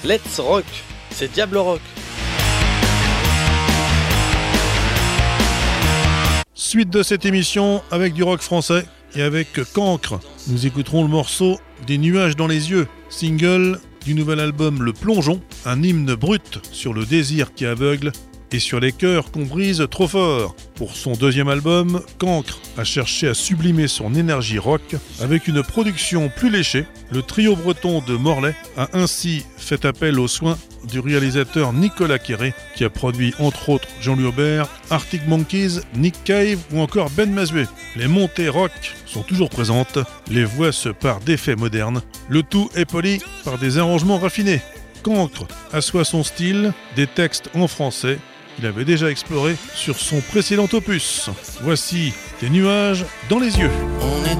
Let's Rock, c'est Diable Rock. Suite de cette émission avec du rock français et avec Cancre. Nous écouterons le morceau Des nuages dans les yeux, single du nouvel album Le Plongeon, un hymne brut sur le désir qui aveugle et sur les cœurs qu'on brise trop fort. Pour son deuxième album, Cancre a cherché à sublimer son énergie rock avec une production plus léchée. Le trio breton de Morlaix a ainsi fait appel aux soins du réalisateur Nicolas Quéré, qui a produit entre autres Jean-Louis Aubert, Arctic Monkeys, Nick Cave ou encore Ben Mazoué. Les montées rock sont toujours présentes, les voix se parent d'effets modernes, le tout est poli par des arrangements raffinés. Cancre assoit son style, des textes en français qu'il avait déjà exploré sur son précédent opus. Voici Des nuages dans les yeux. On est